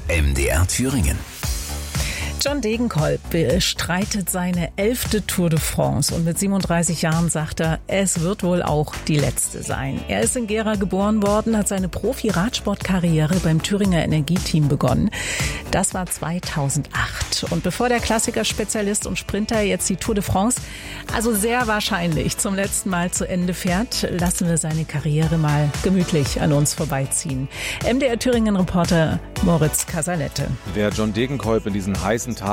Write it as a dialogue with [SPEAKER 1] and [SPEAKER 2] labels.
[SPEAKER 1] MDR Thüringen.
[SPEAKER 2] John Degenkolb bestreitet seine 11. Tour de France und mit 37 Jahren sagt er, es wird wohl auch die letzte sein. Er ist in Gera geboren worden, hat seine Profi-Radsportkarriere beim Thüringer Energieteam begonnen. Das war 2008. Und bevor der Klassikerspezialist und Sprinter jetzt die Tour de France, also sehr wahrscheinlich zum letzten Mal zu Ende fährt, lassen wir seine Karriere mal gemütlich an uns vorbeiziehen. MDR Thüringen-Reporter Moritz Casalette.
[SPEAKER 3] Wer John Degenkolb in diesen heißen Tagen